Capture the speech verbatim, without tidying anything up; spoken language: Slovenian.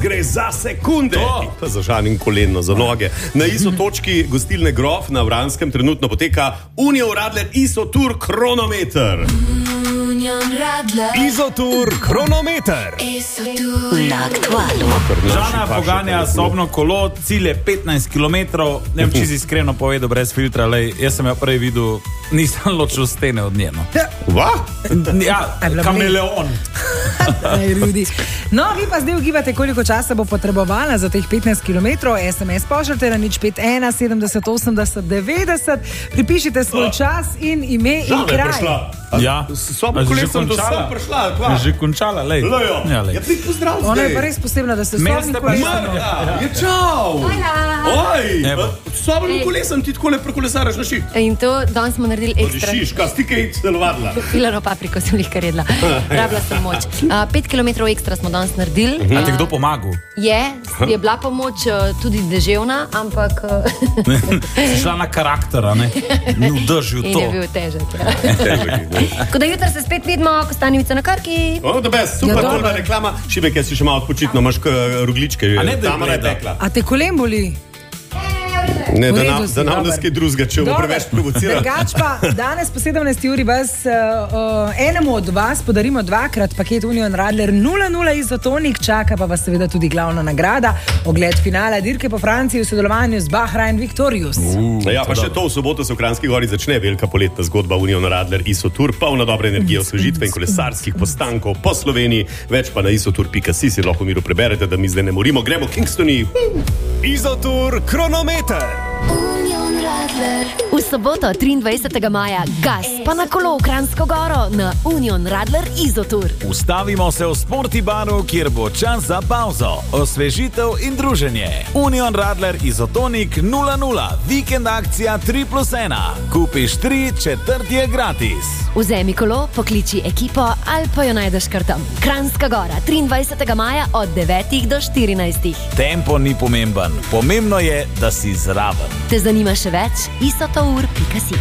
gre za sekunde. To. Pa za žan in koleno, za noge. Na I S O točki gostilne Grof na Vranskem trenutno poteka Union Radler Isotur kronometer. Izotur kronometer. Na aktualu. Žana poganja sobno kolo, cilj je petnajst kilometrov. Ne vem, če si iskreno povedal, brez filtra, lej, jaz sem jo prej videl, nisem ločil stene od njeno. Va? Ja, kameleon. No, vi pa zdaj ugibate, koliko časa bo potrebovala za teh petnajst kilometrov. S M S pošljite na nič pet ena sedemdeset osemdeset devetdeset, pripišite svoj čas in ime in kraj. Ja, Sobno kolesom do sem prišla. Kva? Že končala, lej. Lejo, Ja, lej. ja, ti pozdrav zdaj. Ona je pa res posebna, da ste Meni sobni ste pa kolesom. Marja, je čau. Oj, Evo. sobnim kolesem ti takole prekolesaraš na šiht. In to danes smo naredili ekstra. Šiš, kaj si kaj telovadila? Filano papriko sem jih kar jedla. Rabila sem moč. Uh, pet kilometrov ekstra smo danes naredili. A ti kdo pomagal? Je, je bila pomoč uh, tudi deževna, ampak uh, Si šla na karakter, a ne? V držju in to. je bil težek. Ja. Tako da jutri se spet vidimo, ko Stanivica na Krki. O, da bes, super, Ja, dobro. dobra reklama. Šibek, jaz si še malo odpočitno, imaš k- rogličke. A ne, da je Tamara je bleda. tekla. A te kolen boli? Ne, V da redu nam, si, da nam dober. nas kaj drugega, če bo Dober. preveč provociral. Drugač pa danes po sedemnajsti uri vas uh, uh, enemu od vas podarimo dvakrat paket Union Radler nula nula izotonik, čaka pa vas seveda tudi glavna nagrada, ogled finala dirke po Franciji v sodelovanju z Bahrain Victorious. Uh, ja, pa še to, v soboto se v Kranjski Gori začne velika poletna zgodba Union Radler Isotur, polna dobre energije, osvežitve in kolesarskih postankov po Sloveniji. Več pa na isotur pika si si lahko v miru preberete, da mi zdaj ne morimo. Gremo v Kingstoni. Izotur kronometer. V soboto triindvajsetega maja gas pa na kolo v Kranjsko Goro na Union Radler Izotur. Ustavimo se v Sporti baru, kjer bo čas za pauzo, osvežitev in druženje. Union Radler Izotonik nula nula, vikend akcija tri plus ena. Kupiš tri, četrti je gratis. Vzemi kolo, pokliči ekipo ali pa jo najdeš kar tam. Kranjska Gora, triindvajsetega maja od devetih do štirinajstih. Tempo ni pomemben, pomembno je, da si zraven. Te zanima še več? isotour pika si.